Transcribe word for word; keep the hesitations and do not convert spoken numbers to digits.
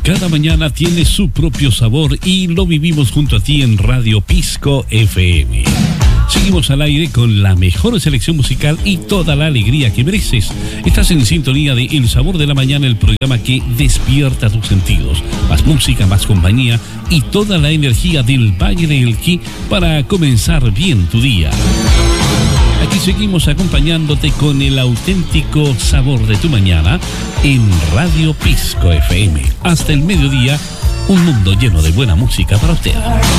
Cada mañana tiene su propio sabor y lo vivimos junto a ti en Radio Pisco F M. Seguimos al aire con la mejor selección musical y toda la alegría que mereces. Estás en sintonía de El Sabor de la Mañana, el programa que despierta tus sentidos. Más música, más compañía y toda la energía del Valle de Elqui para comenzar bien tu día. Aquí seguimos acompañándote con el auténtico sabor de tu mañana en Radio Pisco F M. Hasta el mediodía, un mundo lleno de buena música para usted.